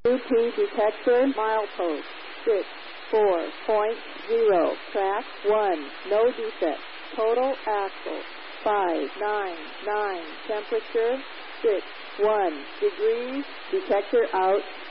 UP detector milepost 64.0. Track 1. No defect. Total axle 599. Temperature 61 degrees. Detector out.